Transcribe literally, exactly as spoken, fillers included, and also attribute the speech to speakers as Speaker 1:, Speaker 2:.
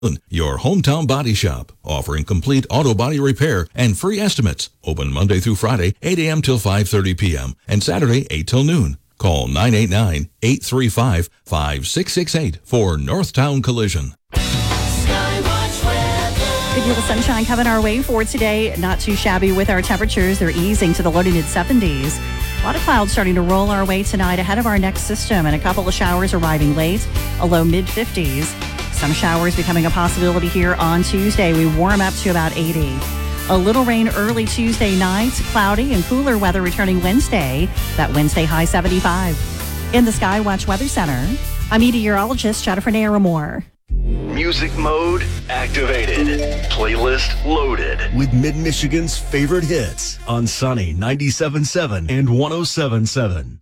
Speaker 1: Your hometown body shop, offering complete auto body repair and free estimates. Open Monday through Friday, eight a.m. till five thirty p.m. and Saturday, eight till noon. Call nine eight nine, eight three five, five six six eight for Northtown Collision.
Speaker 2: Good deal of sunshine coming our way for today. Not too shabby with our temperatures. They're easing to the low to mid seventies. A lot of clouds starting to roll our way tonight ahead of our next system, and a couple of showers arriving late, a low mid fifties. Some showers becoming a possibility here on Tuesday. We warm up to about eighty. A little rain early Tuesday night, cloudy and cooler weather returning Wednesday. That Wednesday high seventy-five. In the Skywatch Weather Center, I'm meteorologist Jennifer Naramore.
Speaker 3: Music mode activated. Playlist loaded.
Speaker 4: With Mid-Michigan's favorite hits on Sunny ninety-seven point seven and one oh seven point seven.